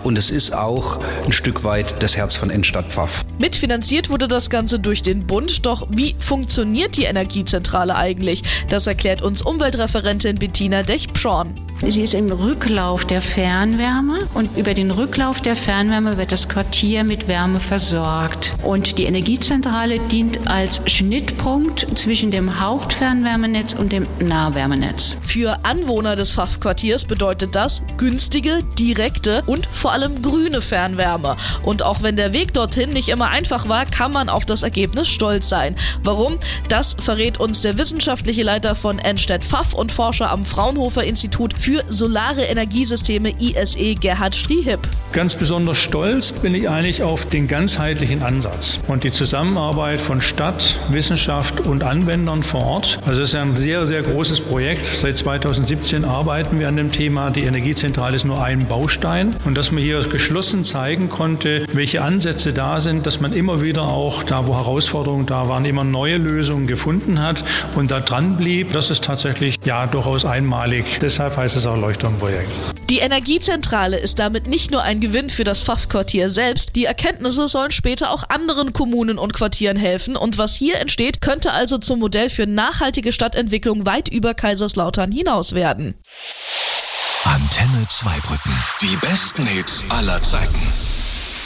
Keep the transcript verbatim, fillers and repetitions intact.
und es ist auch ein Stück weit das Herz von Enstadt Pfaff. Mitfinanziert wurde das Ganze durch den Bund, doch wie funktioniert die Energiezentrale eigentlich? Das erklärt uns Umweltreferentin Bettina Dech-Pschorn. Sie ist im Rücklauf der Fernwärme und über den Rücklauf der Fernwärme wird das Quartier mit Wärme versorgt. Und die Energiezentrale dient als Schnittpunkt zwischen dem Hauptfernwärmenetz und dem Nahwärmenetz. Für Anwohner des Pfaff-Quartiers bedeutet das günstige, direkte und vor allem grüne Fernwärme. Und auch wenn der Weg dorthin nicht immer einfach war, kann man auf das Ergebnis stolz sein. Warum? Das verrät uns der wissenschaftliche Leiter von Enstadt Pfaff und Forscher am Fraunhofer Institut für Solare Energiesysteme I S E, Gerhard Striehipp. Ganz besonders stolz bin ich eigentlich auf den ganzheitlichen Ansatz und die Zusammenarbeit von Stadt, Wissenschaft und Anwendern vor Ort. Also es ist ein sehr, sehr großes Projekt. Seit zweitausendsiebzehn arbeiten wir an dem Thema. Die Energiezentrale ist nur ein Baustein. Und dass man hier geschlossen zeigen konnte, welche Ansätze da sind, dass man immer wieder auch da, wo Herausforderungen da waren, immer neue Lösungen gefunden hat und da dran blieb. Das ist tatsächlich ja durchaus einmalig. Deshalb heißt es auch Leuchtturmprojekt. Die Energiezentrale ist damit nicht nur ein Gewinn für das Pfaff-Quartier selbst, die Erkenntnisse sollen später auch anderen Kommunen und Quartieren helfen und was hier entsteht, könnte also zum Modell für nachhaltige Stadtentwicklung weit über Kaiserslautern hinaus werden. Antenne Zweibrücken. Die besten Hits aller Zeiten.